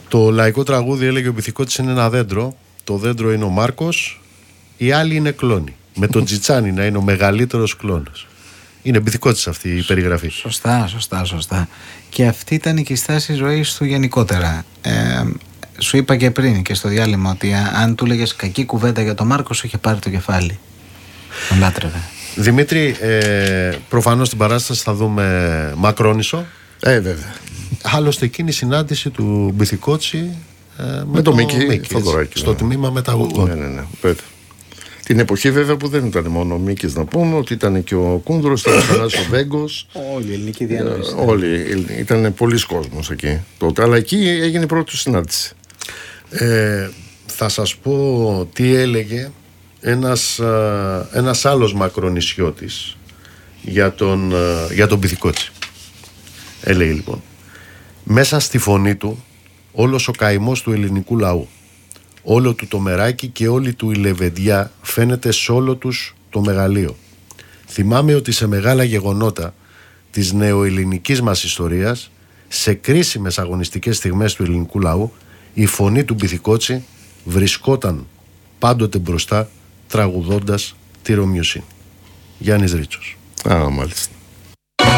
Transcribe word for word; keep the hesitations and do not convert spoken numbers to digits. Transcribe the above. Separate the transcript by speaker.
Speaker 1: Το λαϊκό τραγούδι έλεγε ο Μπιθικώτης είναι ένα δέντρο. Το δέντρο είναι ο Μάρκος. Οι άλλοι είναι κλόνοι. Με τον Τζιτσάνι να είναι ο μεγαλύτερος κλόνος. Είναι Μπιθικώτης αυτή η περιγραφή.
Speaker 2: Σωστά, σωστά, σωστά. Και αυτή ήταν και η στάση ζωής του γενικότερα. Ε, σου είπα και πριν και στο διάλειμμα ότι αν του λέγες κακή κουβέντα για τον Μάρκο, σου είχε πάρει το κεφάλι. Τον λάτρευε.
Speaker 1: Δημήτρη, ε, προφανώς στην παράσταση θα δούμε Μακρόνησο.
Speaker 3: Ε, βέβαια.
Speaker 1: Άλλωστε εκείνη η συνάντηση του Μπιθικώτση ε, με,
Speaker 3: με το, το Μίκη
Speaker 1: Θοδωράκη, στο ναι. τμήμα μεταγωγών.
Speaker 3: Ναι, ναι, ναι, βέβαια. Την εποχή βέβαια που δεν ήταν μόνο ο Μίκης, να πούμε ότι ήταν και ο Κούνδρος, ήταν ο Βέγκος.
Speaker 2: Όλη η ελληνική διανοήση.
Speaker 3: Όλοι, ήταν πολλοί κόσμος εκεί τότε, αλλά εκεί έγινε η πρώτη συνάντηση.
Speaker 1: Ε, θα σας πω τι έλεγε ένας, ένας άλλος μακρονησιώτης για τον, για τον Μπιθικώτση. Έλεγε λοιπόν: μέσα στη φωνή του όλος ο καημός του ελληνικού λαού, όλο του το μεράκι και όλη του η λεβεντιά φαίνεται σε όλο τους το μεγαλείο. Θυμάμαι ότι σε μεγάλα γεγονότα της νεοελληνικής μας ιστορίας, σε κρίσιμες αγωνιστικές στιγμές του ελληνικού λαού, η φωνή του Μπιθικώτση βρισκόταν πάντοτε μπροστά, τραγουδώντας τη Ρωμιοσύνη. Γιάννης Ρίτσος.
Speaker 3: Α, μάλιστα.